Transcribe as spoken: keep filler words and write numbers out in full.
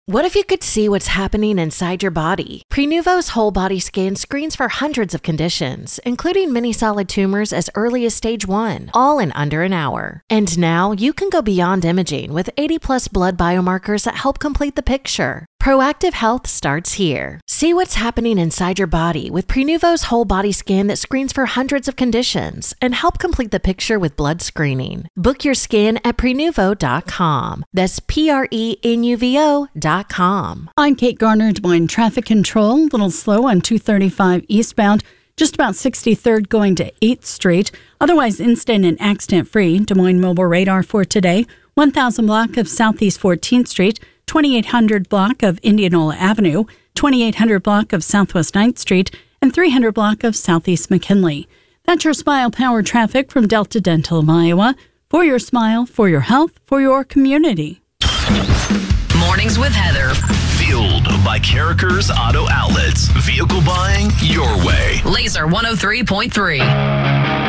What if you could see what's happening inside your body? Prenuvo's whole body scan screens for hundreds of conditions, including many solid tumors as early as stage one, all in under an hour. And now you can go beyond imaging with eighty plus blood biomarkers that help complete the picture. Proactive health starts here. See what's happening inside your body with Prenuvo's whole body scan that screens for hundreds of conditions and help complete the picture with blood screening. Book your scan at prenuvo dot com. That's P R E N U V O dot com. I'm Kate Garner, Des Moines Traffic Control. A little slow on two thirty-five eastbound, just about sixty-third going to eighth Street. Otherwise, instant and accident-free. Des Moines Mobile Radar for today. one thousand block of Southeast fourteenth Street. twenty-eight hundred block of Indianola Avenue, twenty-eight hundred block of Southwest ninth Street, and three hundred block of Southeast McKinley. That's your Smile Power traffic from Delta Dental of Iowa. For your smile, for your health, for your community. Mornings with Heather. Fueled by Carrickers Auto Outlets. Vehicle buying your way. Laser one oh three point three.